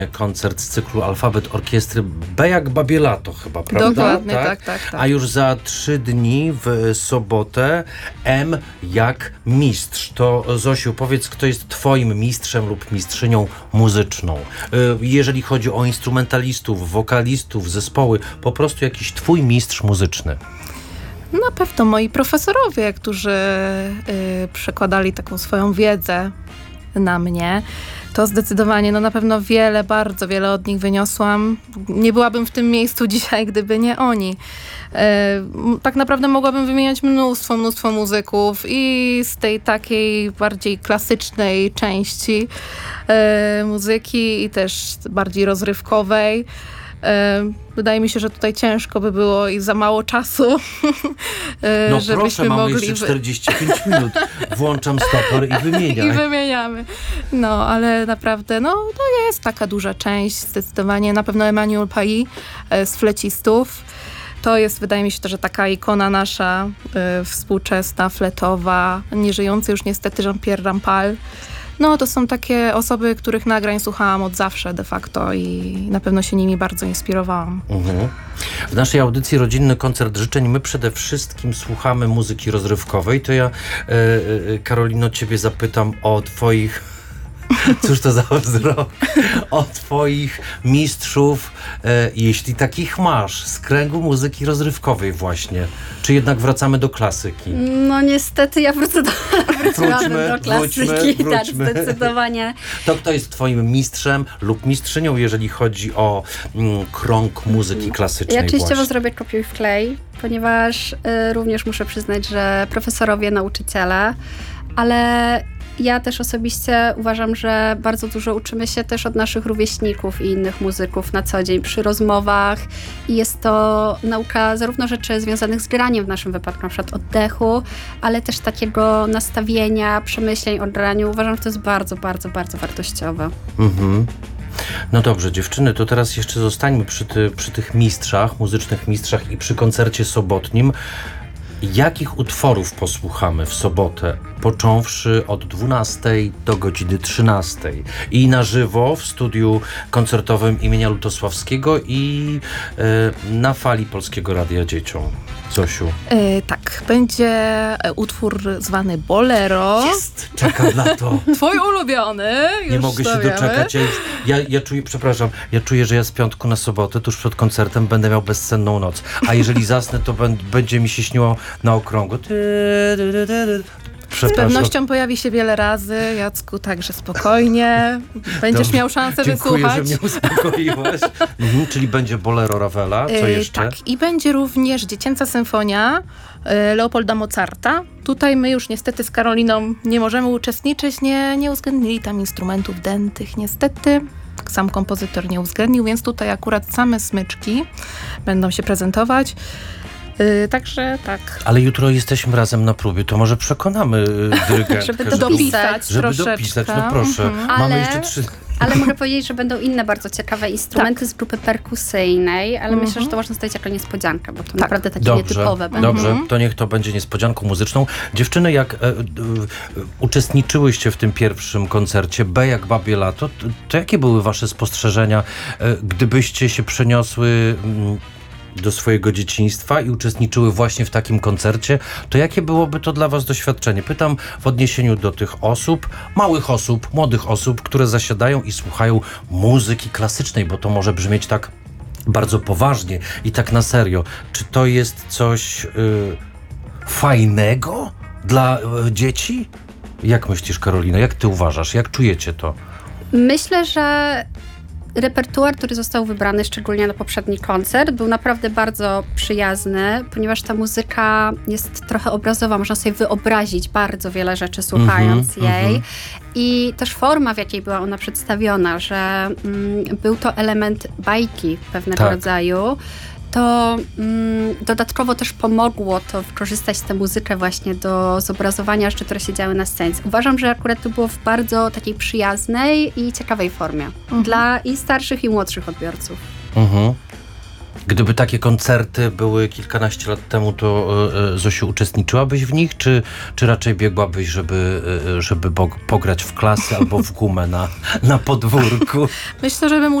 koncert z cyklu Alfabet Orkiestry B jak babie lato chyba, prawda? Dokładnie, tak. A już za 3 dni w sobotę M jak mistrz. To Zosiu, powiedz, kto jest twoim mistrzem lub mistrzynią muzyczną. Jeżeli chodzi o instrumentalistów, wokalistów, zespoły, po prostu jakiś twój mistrz muzyczny. Na pewno moi profesorowie, którzy przekładali taką swoją wiedzę na mnie. To zdecydowanie, na pewno bardzo wiele od nich wyniosłam. Nie byłabym w tym miejscu dzisiaj, gdyby nie oni. Tak naprawdę mogłabym wymieniać mnóstwo muzyków i z tej takiej bardziej klasycznej części muzyki i też bardziej rozrywkowej. Wydaje mi się, że tutaj ciężko by było i za mało czasu, No żebyśmy proszę, mamy mogli... jeszcze 45 minut. Włączam stoper i wymieniaj. I wymieniamy. No, ale naprawdę, to jest taka duża część, zdecydowanie. Na pewno Emmanuel Pailly z Flecistów. To jest, wydaje mi się, że taka ikona nasza, współczesna, fletowa, nieżyjący już niestety Jean-Pierre Rampal. No, to są takie osoby, których nagrań słuchałam od zawsze de facto i na pewno się nimi bardzo inspirowałam. W naszej audycji Rodzinny Koncert Życzeń my przede wszystkim słuchamy muzyki rozrywkowej. To ja, Karolino, ciebie zapytam o twoich... Cóż to za wzrok? O twoich mistrzów, jeśli takich masz, z kręgu muzyki rozrywkowej właśnie. Czy jednak wracamy do klasyki? No niestety ja wrócę do klasyki. Wróćmy. Tak, zdecydowanie. To kto jest twoim mistrzem lub mistrzynią, jeżeli chodzi o krąg muzyki klasycznej? Ja częściowo właśnie? zrobię kopiuj wklej, ponieważ również muszę przyznać, że profesorowie, nauczyciele, ale ja też osobiście uważam, że bardzo dużo uczymy się też od naszych rówieśników i innych muzyków na co dzień przy rozmowach i jest to nauka zarówno rzeczy związanych z graniem w naszym wypadku, na przykład oddechu, ale też takiego nastawienia, przemyśleń o graniu. Uważam, że to jest bardzo, bardzo, bardzo wartościowe. No dobrze, dziewczyny, to teraz jeszcze zostańmy przy tych mistrzach, muzycznych mistrzach i przy koncercie sobotnim. Jakich utworów posłuchamy w sobotę, począwszy od 12 do godziny 13 i na żywo w studiu koncertowym imienia Lutosławskiego i na fali Polskiego Radia Dzieciom? Zosiu. Tak, będzie utwór zwany Bolero. Jest! Czekam na to. Twój ulubiony. Nie mogę się doczekać. Ja czuję, przepraszam, ja czuję, że ja z piątku na sobotę, tuż przed koncertem, będę miał bezsenną noc. A jeżeli zasnę, to będzie mi się śniło na okrągło. Z pewnością pojawi się wiele razy, Jacku, także spokojnie. Będziesz miał szansę Dziękuję, wysłuchać. że mnie uspokoiłaś. Czyli będzie Bolero Ravela, co jeszcze? Tak, i będzie również Dziecięca Symfonia Leopolda Mozarta. Tutaj my już niestety z Karoliną nie możemy uczestniczyć, nie uwzględnili tam instrumentów dętych, niestety. Sam kompozytor nie uwzględnił, więc tutaj akurat same smyczki będą się prezentować. Także tak. Ale jutro jesteśmy razem na próbie, to może przekonamy dyrygentkę, żeby dopisać żeby troszeczkę. dopisać. No proszę, mamy jeszcze 3... Ale mogę powiedzieć, że będą inne bardzo ciekawe instrumenty z grupy perkusyjnej, ale myślę, że to można zostawić jako niespodziankę, bo to naprawdę takie nietypowe będą. Dobrze, to niech to będzie niespodzianką muzyczną. Dziewczyny, jak uczestniczyłyście w tym pierwszym koncercie B jak babie lato, to jakie były wasze spostrzeżenia, gdybyście się przeniosły do swojego dzieciństwa i uczestniczyły właśnie w takim koncercie, to jakie byłoby to dla was doświadczenie? Pytam w odniesieniu do tych osób, małych osób, młodych osób, które zasiadają i słuchają muzyki klasycznej, bo to może brzmieć tak bardzo poważnie i tak na serio. Czy to jest coś fajnego dla dzieci? Jak myślisz, Karolina? Jak ty uważasz? Jak czujecie to? Myślę, że repertuar, który został wybrany szczególnie na poprzedni koncert, był naprawdę bardzo przyjazny, ponieważ ta muzyka jest trochę obrazowa, można sobie wyobrazić bardzo wiele rzeczy słuchając jej. I też forma, w jakiej była ona przedstawiona, że był to element bajki pewnego rodzaju, to dodatkowo też pomogło to wykorzystać tę muzykę właśnie do zobrazowania rzeczy, które się działy na scenie. Uważam, że akurat to było w bardzo takiej przyjaznej i ciekawej formie dla i starszych, i młodszych odbiorców. Gdyby takie koncerty były kilkanaście lat temu, to Zosiu, uczestniczyłabyś w nich, czy raczej biegłabyś, żeby pograć w klasy albo w gumę na podwórku? Myślę, że bym